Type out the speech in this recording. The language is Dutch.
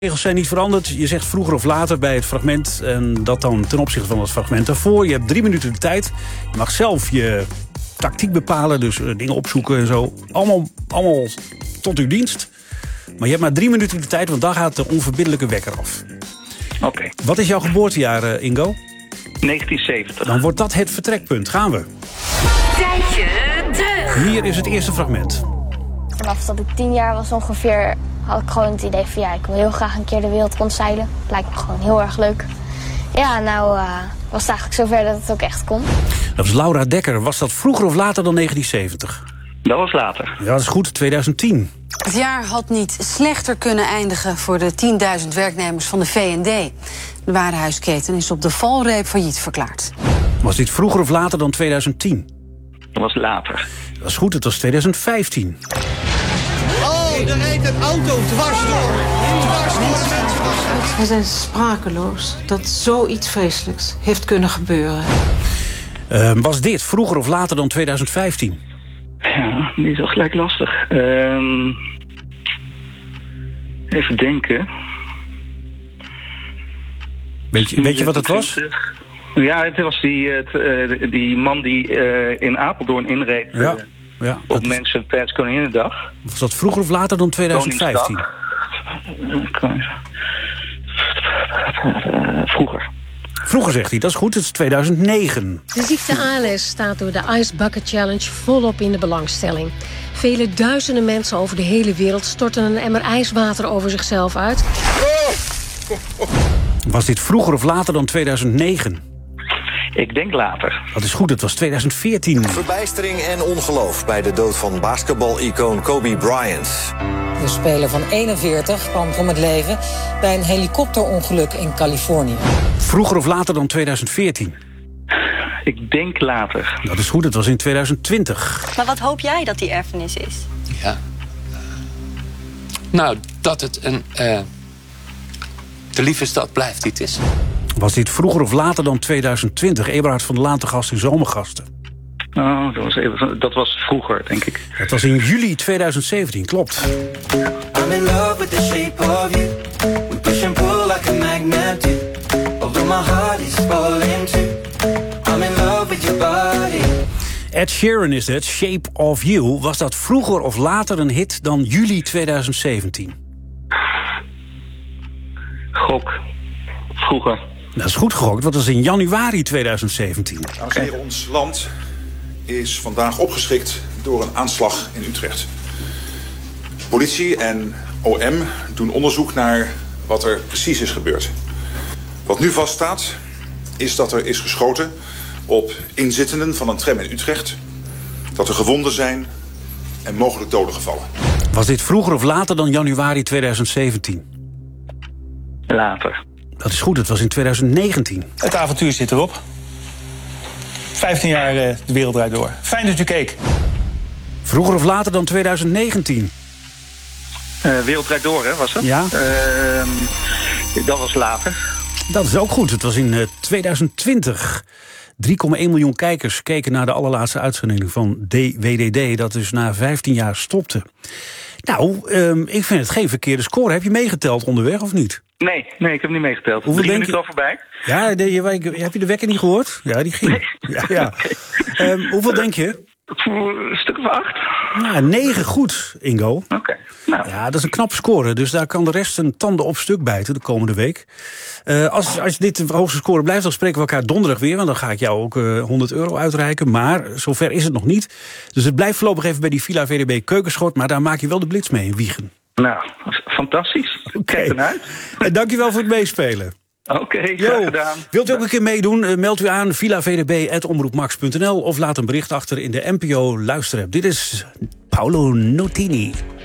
regels zijn niet veranderd. Je zegt vroeger of later bij het fragment. En dat dan ten opzichte van het fragment daarvoor. Je hebt 3 minuten de tijd. Je mag zelf je tactiek bepalen. Dus dingen opzoeken en zo. Allemaal tot uw dienst. Maar je hebt maar 3 minuten de tijd. Want dan gaat de onverbiddelijke wekker af. Oké. Wat is jouw geboortejaar, Ingo? 1970. Dan wordt dat het vertrekpunt. Gaan we. Tijdje terug. Hier is het eerste fragment. Vanaf dat ik 10 jaar was ongeveer had ik gewoon het idee van ik wil heel graag een keer de wereld rondzeilen. Lijkt me gewoon heel erg leuk. Ja, nou was het eigenlijk zover dat het ook echt kon. Dat was Laura Dekker. Was dat vroeger of later dan 1970? Dat was later. Ja, dat is goed. 2010. Het jaar had niet slechter kunnen eindigen voor de 10.000 werknemers van de V&D. De warenhuisketen is op de valreep failliet verklaard. Was dit vroeger of later dan 2010? Dat was later. Dat is goed. Het was 2015. Oh, er reed een auto dwars door. Dwars door de mensen. We zijn sprakeloos dat zoiets vreselijks heeft kunnen gebeuren. Was dit vroeger of later dan 2015? Ja, die is al gelijk lastig. Even denken. Weet je wat het was? Ja, het was die man die in Apeldoorn inreed Ja, op mensen tijdens Koninginnedag. Was dat vroeger of later dan 2015? Vroeger. Vroeger zegt hij, dat is goed, het is 2009. De ziekte ALS staat door de Ice Bucket Challenge volop in de belangstelling. Vele duizenden mensen over de hele wereld storten een emmer ijswater over zichzelf uit. Was dit vroeger of later dan 2009? Ik denk later. Dat is goed, het was 2014. Verbijstering en ongeloof bij de dood van basketbal-icoon Kobe Bryant. De speler van 41 kwam om het leven bij een helikopterongeluk in Californië. Vroeger of later dan 2014? Ik denk later. Dat is goed, het was in 2020. Maar wat hoop jij dat die erfenis is? Ja. Nou, dat het een de lieve stad blijft die het is. Was dit vroeger of later dan 2020? Eberhard van der Laan te gast in Zomergasten. Oh, dat was vroeger, denk ik. Het was in juli 2017, klopt. I'm in love with the shape of you. We push and pull like a magnet do. Although my heart is falling too. I'm in love with your body. Ed Sheeran is het, Shape of You. Was dat vroeger of later een hit dan juli 2017? Gok. Vroeger. Dat is goed gegokt, want dat is in januari 2017. Dames en heren, ons land is vandaag opgeschrikt door een aanslag in Utrecht. Politie en OM doen onderzoek naar wat er precies is gebeurd. Wat nu vaststaat is dat er is geschoten op inzittenden van een tram in Utrecht. Dat er gewonden zijn en mogelijk doden gevallen. Was dit vroeger of later dan januari 2017? Later. Dat is goed, het was in 2019. Het avontuur zit erop. 15 jaar de wereld draait door. Fijn dat u keek. Vroeger of later dan 2019? Wereld draait door, hè, was dat? Ja. Dat was later. Dat is ook goed, het was in 2020. 3,1 miljoen kijkers keken naar de allerlaatste uitzending van DWDD... dat dus na 15 jaar stopte. Nou, ik vind het geen verkeerde score. Heb je meegeteld onderweg of niet? Nee, ik heb niet meegeteld. Hoeveel 3 minuten al voorbij? Ja, heb je de wekker niet gehoord? Ja, die ging. Nee. Ja. Hoeveel denk je? Een stuk of 8. Nou, 9 goed, Ingo. Oké. Nou. Ja, dat is een knap score. Dus daar kan de rest een tanden op stuk bijten de komende week. Als dit de hoogste score blijft, dan spreken we elkaar donderdag weer. Want dan ga ik jou ook €100 uitreiken. Maar zover is het nog niet. Dus het blijft voorlopig even bij die Villa VDB Keukenschot. Maar daar maak je wel de blitz mee in Wijchen. Nou, fantastisch. Kijk ernaar. Dankjewel voor het meespelen. Oké, graag gedaan. Wilt u ook een keer meedoen? Meld u aan villavdb@omroepmax.nl of laat een bericht achter in de NPO luisterapp. Dit is Paolo Nutini.